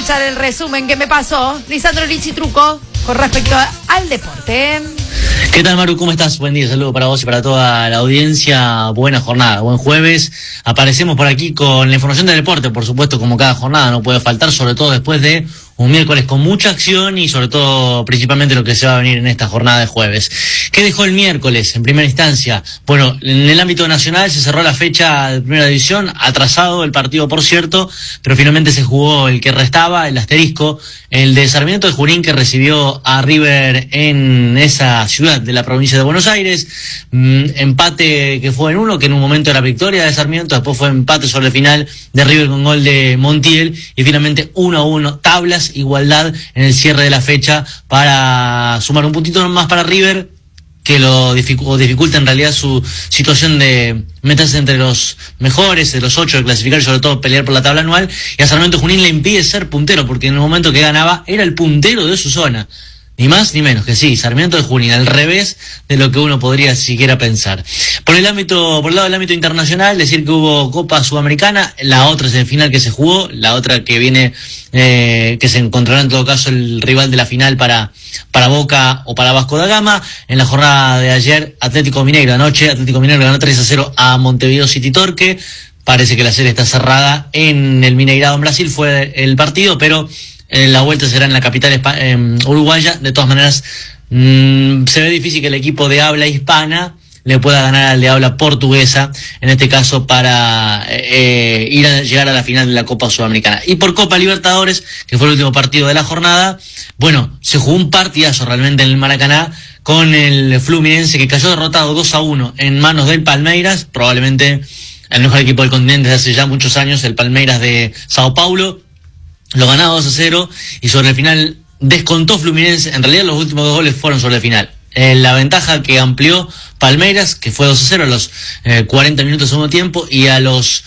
escuchar el resumen que me pasó Lisandro Lichi Truco con respecto al deporte. ¿Qué tal, Maru? ¿Cómo estás? Buen día, saludo para vos y para toda la audiencia. Buena jornada, buen jueves. Aparecemos por aquí con la información del deporte, por supuesto, como cada jornada no puede faltar, sobre todo después de un miércoles con mucha acción y sobre todo, principalmente lo que se va a venir en esta jornada de jueves. ¿Qué dejó el miércoles en primera instancia? Bueno, en el ámbito nacional se cerró la fecha de primera división, atrasado el partido, por cierto, pero finalmente se jugó el que restaba, el asterisco, el de Sarmiento de Junín, que recibió a River en esa ciudad de la provincia de Buenos Aires. Empate que fue en uno, que en un momento era victoria de Sarmiento, después fue empate sobre el final de River con gol de Montiel, y finalmente 1-1, tablas, igualdad en el cierre de la fecha para sumar un puntito más para River, que lo dificulta en realidad su situación de meterse entre los mejores, de los 8 de clasificar y sobre todo pelear por la tabla anual, y a Sarmiento Junín le impide ser puntero, porque en el momento que ganaba era el puntero de su zona. Ni más ni menos que sí, Sarmiento de Junín, al revés de lo que uno podría siquiera pensar. Por el lado del ámbito internacional, decir que hubo Copa Sudamericana, la otra semifinal que se jugó, la otra que viene, que se encontrará en todo caso el rival de la final para Boca o para Vasco da Gama. En la jornada de ayer, Atlético Mineiro ganó 3-0 a Montevideo City Torque. Parece que la serie está cerrada en el Mineirado en Brasil, fue el partido, pero la vuelta será en la capital uruguaya. De todas maneras, se ve difícil que el equipo de habla hispana le pueda ganar al de habla portuguesa, en este caso para llegar a la final de la Copa Sudamericana. Y por Copa Libertadores, que fue el último partido de la jornada, bueno, se jugó un partidazo realmente en el Maracaná, con el Fluminense, que cayó derrotado 2-1 en manos del Palmeiras, probablemente el mejor equipo del continente desde hace ya muchos años, el Palmeiras de Sao Paulo. Lo ganaba 2-0 y sobre el final descontó Fluminense. En realidad los últimos 2 goles fueron sobre el final. La ventaja que amplió Palmeiras, que fue 2-0 a los 40 minutos del segundo tiempo, y a los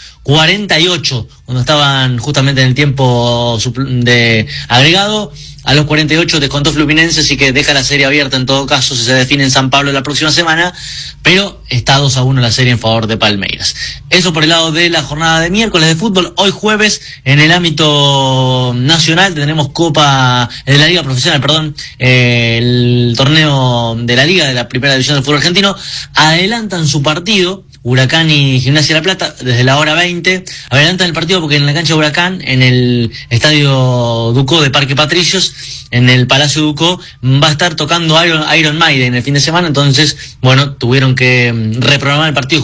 48, cuando estaban justamente en el tiempo de agregado, a los 48 descontó Fluminense, así que deja la serie abierta en todo caso si se define en San Pablo la próxima semana, pero está 2-1 la serie en favor de Palmeiras. Eso por el lado de la jornada de miércoles de fútbol. Hoy jueves, en el ámbito nacional, tenemos de la Liga Profesional, el torneo de la Liga de la Primera División del Fútbol Argentino. Adelantan su partido Huracán y Gimnasia de La Plata desde la hora 20. Adelantan el partido porque en la cancha de Huracán, en el Estadio Ducó de Parque Patricios, en el Palacio Ducó, va a estar tocando Iron Maiden el fin de semana. Entonces, bueno, tuvieron que reprogramar el partido.